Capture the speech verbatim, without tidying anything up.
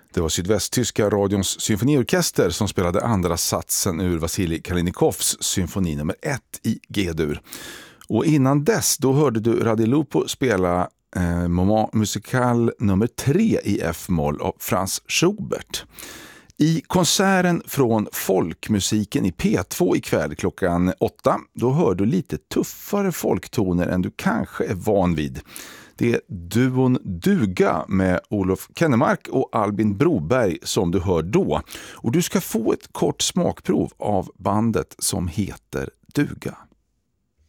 Det var sydvästtyska radions symfoniorkester som spelade andra satsen ur Vasilij Kalinikovs symfoni nummer ett i G-dur. Och innan dess då hörde du Radi Lupo spela eh, Moment Musical nummer tre i F-moll av Franz Schubert. I konserten från folkmusiken i P två ikväll klockan åtta, då hör du lite tuffare folktoner än du kanske är van vid. Det är duon Duga med Olof Kennemark och Albin Broberg som du hör då. Och du ska få ett kort smakprov av bandet som heter Duga.